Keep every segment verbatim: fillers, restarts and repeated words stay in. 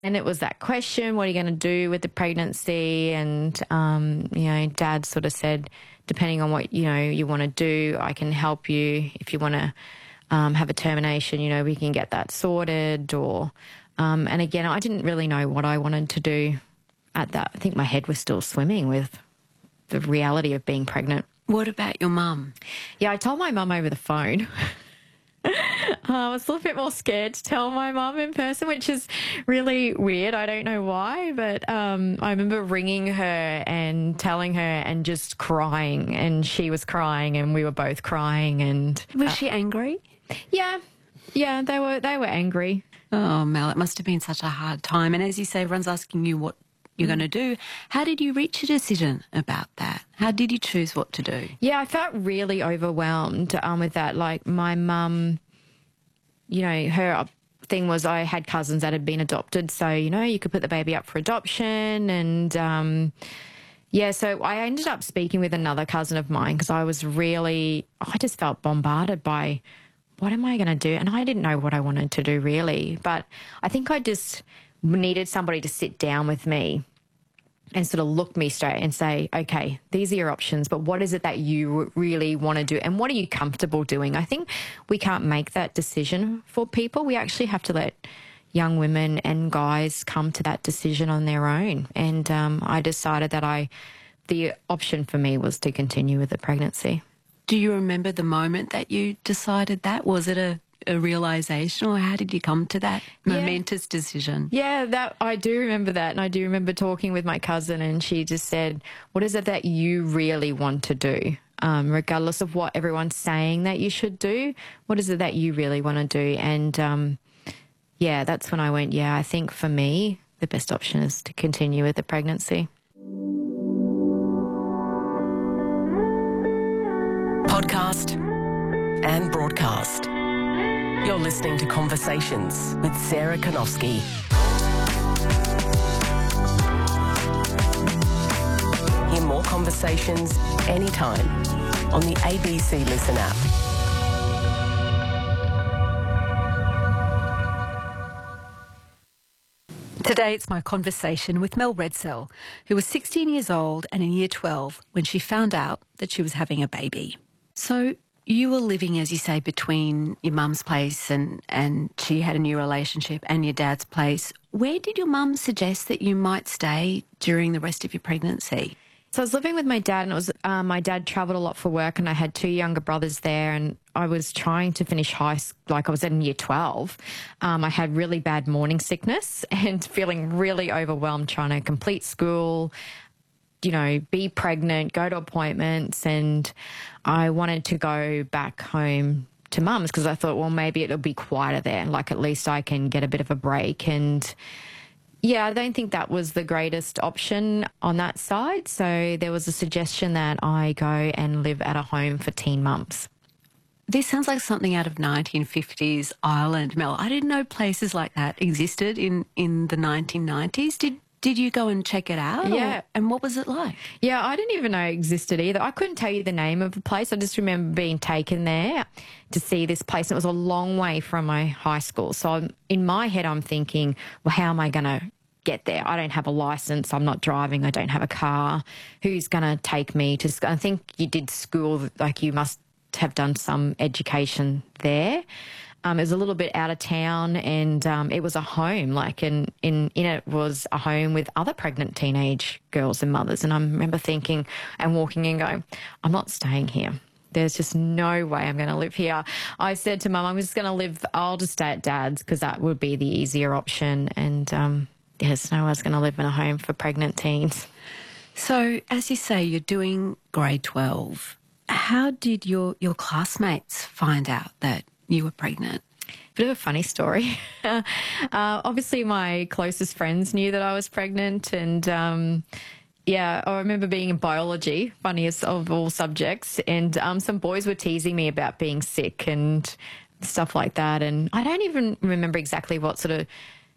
And it was that question, what are you going to do with the pregnancy? And, um, you know, Dad sort of said, depending on what, you know, you want to do, I can help you. If you want to um, have a termination, you know, we can get that sorted. Or, um, and again, I didn't really know what I wanted to do at that. I think my head was still swimming with the reality of being pregnant. What about your mum? Yeah, I told my mum over the phone. uh, I was a little bit more scared to tell my mum in person, which is really weird. I don't know why, but um, I remember ringing her and telling her and just crying, and she was crying and we were both crying. And Was uh, she angry? Yeah, yeah, they were they were angry. Oh, Mel, it must have been such a hard time. And as you say, everyone's asking you what you're going to do. How did you reach a decision about that? How did you choose what to do? Yeah, I felt really overwhelmed um, with that. Like my mum, you know, her thing was I had cousins that had been adopted. So, you know, you could put the baby up for adoption. And, um, yeah, so I ended up speaking with another cousin of mine because I was really, I just felt bombarded by what am I going to do? And I didn't know what I wanted to do really. But I think I just needed somebody to sit down with me and sort of look me straight and say, okay, these are your options, but what is it that you really want to do and what are you comfortable doing? I think we can't make that decision for people. We actually have to let young women and guys come to that decision on their own. And um, I decided that I, the option for me was to continue with the pregnancy. Do you remember the moment that you decided that? Was it a a realisation, or how did you come to that momentous yeah. decision? Yeah, that I do remember that, and I do remember talking with my cousin, and she just said, what is it that you really want to do? Um, regardless of what everyone's saying that you should do, what is it that you really want to do? And um, yeah, that's when I went, yeah, I think for me, the best option is to continue with the pregnancy. Podcast and broadcast. You're listening to Conversations with Sarah Konofsky. Hear more conversations anytime on the A B C Listen app. Today it's my conversation with Mel Redsell, who was sixteen years old and in year twelve when she found out that she was having a baby. So you were living, as you say, between your mum's place and, and she had a new relationship and your dad's place. Where did your mum suggest that you might stay during the rest of your pregnancy? So I was living with my dad, and it was um, my dad travelled a lot for work, and I had two younger brothers there, and I was trying to finish high school, like I was in year twelve. Um, I had really bad morning sickness and feeling really overwhelmed trying to complete school, you know, be pregnant, go to appointments, and I wanted to go back home to mum's because I thought, well, maybe it'll be quieter there, like at least I can get a bit of a break. And yeah, I don't think that was the greatest option on that side. So there was a suggestion that I go and live at a home for teen mums. This sounds like something out of nineteen fifties Ireland, Mel. I didn't know places like that existed in, in the nineteen nineties. Did Did you go and check it out? Yeah. Or, and what was it like? Yeah, I didn't even know it existed either. I couldn't tell you the name of the place. I just remember being taken there to see this place. It was a long way from my high school. So I'm, in my head, I'm thinking, well, how am I going to get there? I don't have a license. I'm not driving. I don't have a car. Who's going to take me to school? I think you did school, like you must have done some education there. Um, it was a little bit out of town, and um, it was a home, like in, in, in it was a home with other pregnant teenage girls and mothers. And I remember thinking and walking in going, I'm not staying here. There's just no way I'm going to live here. I said to Mum, I'm just going to live, I'll just stay at Dad's because that would be the easier option. And um, there's no way I was going to live in a home for pregnant teens. So, as you say, you're doing grade twelve. How did your, your classmates find out that you were pregnant? Bit of a funny story. uh, obviously, my closest friends knew that I was pregnant, and um, yeah, I remember being in biology, funniest of all subjects, and um, some boys were teasing me about being sick and stuff like that. And I don't even remember exactly what sort of,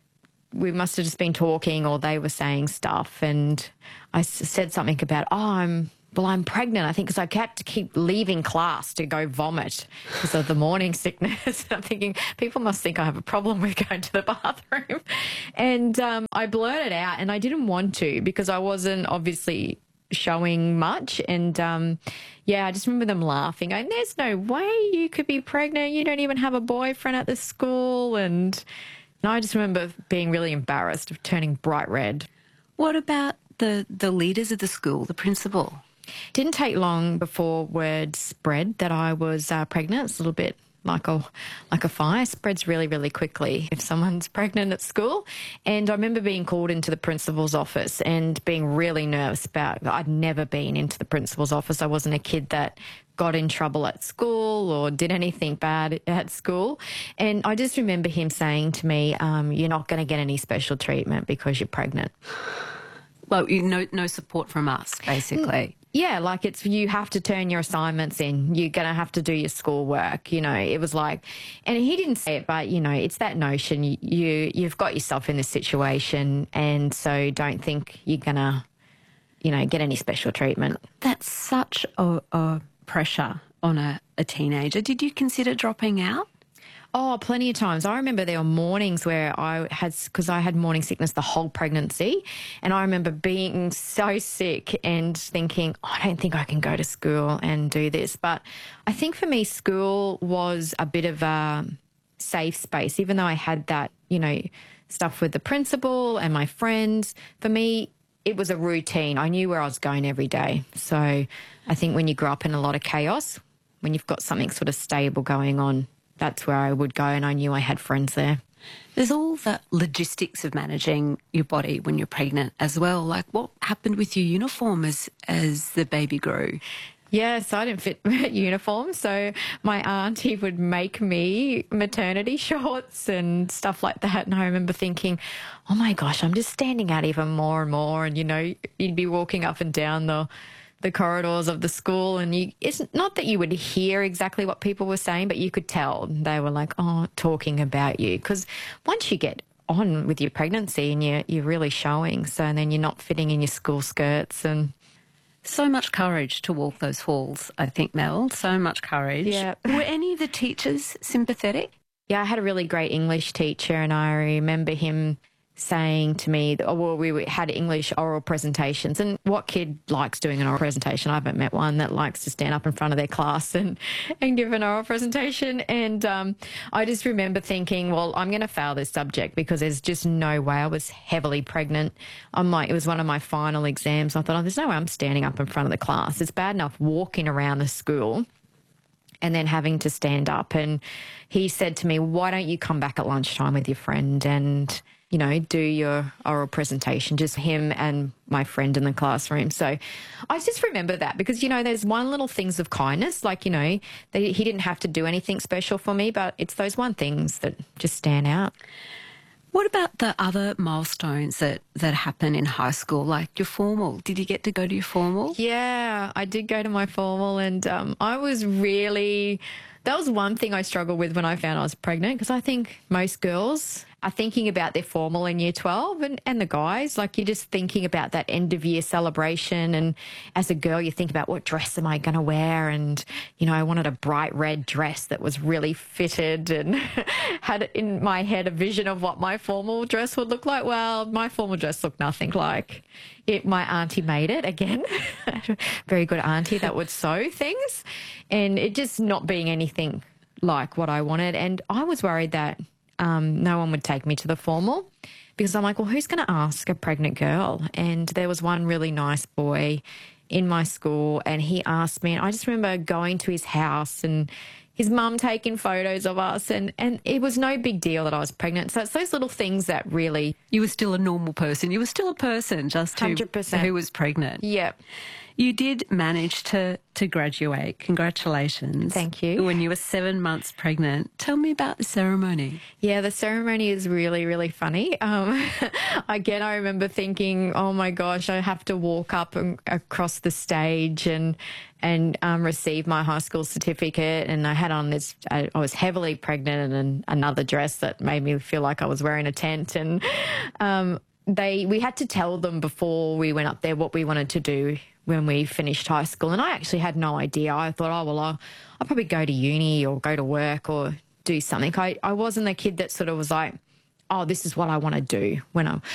we must have just been talking or they were saying stuff, and I s- said something about, oh, I'm well, I'm pregnant, I think, because I kept to keep leaving class to go vomit because of the morning sickness. I'm thinking people must think I have a problem with going to the bathroom. And um, I blurted out, and I didn't want to because I wasn't obviously showing much. And um, yeah, I just remember them laughing, going, there's no way you could be pregnant. You don't even have a boyfriend at the school. And, and I just remember being really embarrassed, of turning bright red. What about the, the leaders of the school, the principal? Didn't take long before word spread that I was uh, pregnant. It's a little bit like a like a fire. Spreads really, really quickly if someone's pregnant at school. And I remember being called into the principal's office and being really nervous about, I'd never been into the principal's office. I wasn't a kid that got in trouble at school or did anything bad at school. And I just remember him saying to me, um, you're not going to get any special treatment because you're pregnant. Well, you, no, no support from us, basically. Yeah, like it's, you have to turn your assignments in. You're going to have to do your schoolwork. You know, it was like, and he didn't say it, but, you know, it's that notion. You, you, you've got yourself in this situation, and so don't think you're going to, you know, get any special treatment. That's such a, a pressure on a, a teenager. Did you consider dropping out? Oh, plenty of times. I remember there were mornings where I had, because I had morning sickness the whole pregnancy, and I remember being so sick and thinking, oh, I don't think I can go to school and do this. But I think for me, school was a bit of a safe space, even though I had that, you know, stuff with the principal and my friends. For me, it was a routine. I knew where I was going every day. So I think when you grow up in a lot of chaos, when you've got something sort of stable going on, that's where I would go, and I knew I had friends there. There's all the logistics of managing your body when you're pregnant as well. Like, what happened with your uniform as, as the baby grew? Yeah, so I didn't fit uniform, so my auntie would make me maternity shorts and stuff like that. And I remember thinking, oh my gosh, I'm just standing out even more and more. And, you know, you'd be walking up and down the the corridors of the school, and you, it's not that you would hear exactly what people were saying, but you could tell they were like, oh, talking about you. Because once you get on with your pregnancy and you're, you're really showing, so and then you're not fitting in your school skirts. And so much courage to walk those halls, I think, Mel. So much courage. Yeah. Were any of the teachers sympathetic? Yeah, I had a really great English teacher, and I remember him saying to me, oh, well, we had English oral presentations, and what kid likes doing an oral presentation? I haven't met one that likes to stand up in front of their class and, and give an oral presentation. And um, I just remember thinking, well, I'm going to fail this subject because there's just no way. I was heavily pregnant. On my, it was one of my final exams. I thought, oh, there's no way I'm standing up in front of the class. It's bad enough walking around the school and then having to stand up. And he said to me, why don't you come back at lunchtime with your friend and, you know, do your oral presentation, just him and my friend in the classroom. So I just remember that because, you know, there's one little things of kindness, like, you know, they, he didn't have to do anything special for me, but it's those one things that just stand out. What about the other milestones that, that happen in high school, like your formal? Did you get to go to your formal? Yeah, I did go to my formal, and um, I was really, that was one thing I struggled with when I found I was pregnant, because I think most girls are thinking about their formal in year twelve, and, and the guys, like you're just thinking about that end of year celebration. And as a girl, you think about what dress am I going to wear? And, you know, I wanted a bright red dress that was really fitted and had in my head a vision of what my formal dress would look like. Well, my formal dress looked nothing like it. My auntie made it again. Very good auntie that would sew things, and it just not being anything like what I wanted. And I was worried that Um, no one would take me to the formal, because I'm like, well, who's going to ask a pregnant girl? And there was one really nice boy in my school, and he asked me, and I just remember going to his house and his mum taking photos of us, and, and it was no big deal that I was pregnant. So it's those little things that really... You were still a normal person. You were still a person, just who, one hundred percent. Who was pregnant. Yeah. You did manage to, to graduate. Congratulations. Thank you. When you were seven months pregnant. Tell me about the ceremony. Yeah, the ceremony is really, really funny. Um, again, I remember thinking, oh my gosh, I have to walk up and across the stage and and um, receive my high school certificate. And I had on this, I, I was heavily pregnant, and another dress that made me feel like I was wearing a tent. And um, they we had to tell them before we went up there what we wanted to do when we finished high school. And I actually had no idea. I thought, oh, well, I'll, I'll probably go to uni or go to work or do something. I, I wasn't the kid that sort of was like, oh, this is what I want to do when I'm...